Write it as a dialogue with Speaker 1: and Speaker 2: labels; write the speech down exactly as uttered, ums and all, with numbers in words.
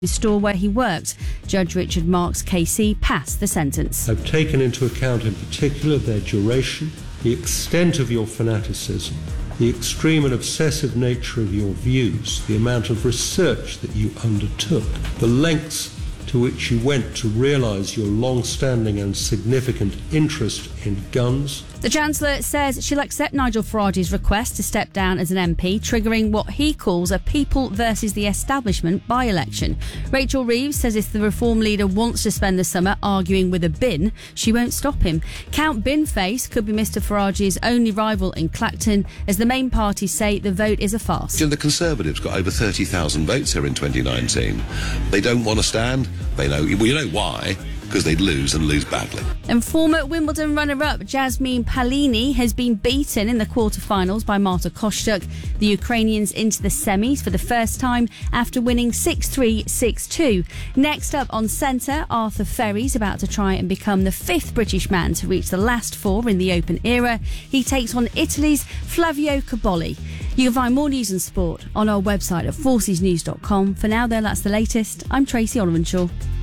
Speaker 1: store where he worked. Judge Richard Marks K C passed the sentence.
Speaker 2: I've taken into account in particular their duration, the extent of your fanaticism, the extreme and obsessive nature of your views, the amount of research that you undertook, the lengths to which you went to realise your long-standing and significant interest in guns.
Speaker 1: The Chancellor says she'll accept Nigel Farage's request to step down as an M P, triggering what he calls a people versus the establishment by-election. Rachel Reeves says if the Reform leader wants to spend the summer arguing with a bin, she won't stop him. Count Binface could be Mr Farage's only rival in Clacton, as the main parties say the vote is a farce.
Speaker 3: The Conservatives got over thirty thousand votes here in twenty nineteen. They don't want to stand. They know, well, you know why? Because they'd lose and lose badly.
Speaker 1: And former Wimbledon runner-up Jasmine Palini has been beaten in the quarter-finals by Marta Kostyuk. The Ukrainians into the semis for the first time after winning six three, six two. Next up on centre, Arthur Ferry's about to try and become the fifth British man to reach the last four in the Open era. He takes on Italy's Flavio Cobolli. You can find more news and sport on our website at forces news dot com. For now, though, that's the latest. I'm Tracy Olivenshaw.